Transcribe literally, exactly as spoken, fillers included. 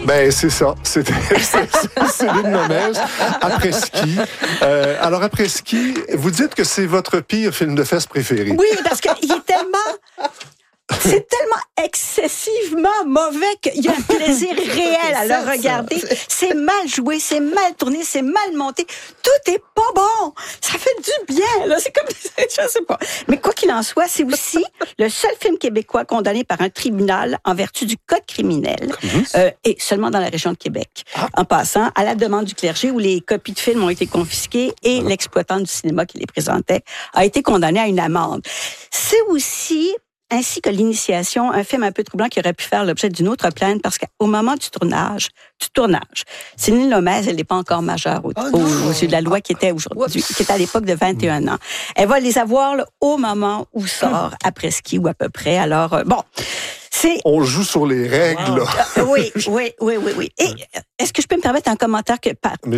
Ben, c'est ça. C'était Céline Nonez, après-ski. Euh, alors, après-ski, vous dites que c'est votre pire film de fesses préféré. Oui, parce qu'il est tellement... C'est tellement excessivement mauvais qu'il y a un plaisir réel à le regarder. C'est mal joué, c'est mal tourné, c'est mal monté. Tout est pas bon. Ça fait du bien, là. C'est comme, je sais pas. Mais quoi qu'il en soit, c'est aussi le seul film québécois condamné par un tribunal en vertu du code criminel, euh, et seulement dans la région de Québec. Ah. En passant, à la demande du clergé où les copies de films ont été confisquées et ah. l'exploitant du cinéma qui les présentait a été condamné à une amende. C'est aussi ainsi que l'initiation, un film un peu troublant qui aurait pu faire l'objet d'une autre plainte parce qu'au moment du tournage, du tournage, Céline Nonez, elle n'est pas encore majeure au, oh au, au yeux de la loi qui était aujourd'hui, qui était à l'époque de vingt et un ans. Elle va les avoir là, au moment où sort après-ski ou à peu près. Alors, euh, bon... C'est... On joue sur les règles. Wow. oui, oui, oui, oui, oui. Et est-ce que je peux me permettre un commentaire que...